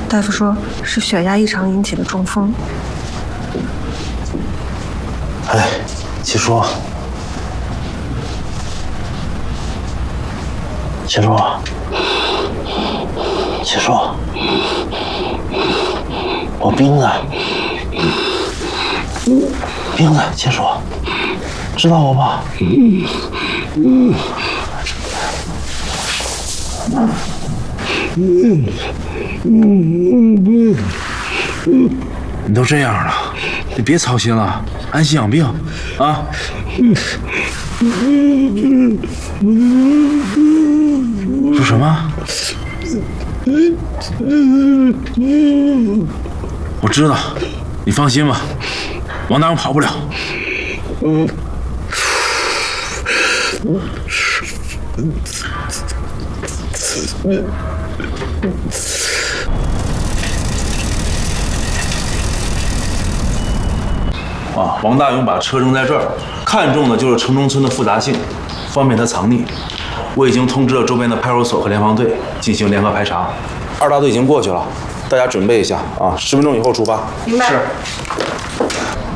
大夫说是血压异常引起的中风。 哎，七叔，七叔，七叔，我冰呢？冰呢？七叔，知道我吗？ 你都这样了，你别操心了，安心养病啊！说什么？我知道，你放心吧，王大勇跑不了。王大勇把车扔在这儿，看中的就是城中村的复杂性，方便他藏匿。我已经通知了周边的派出所和联防队进行联合排查，二大队已经过去了，大家准备一下啊，10分钟以后出发。 明白。 是。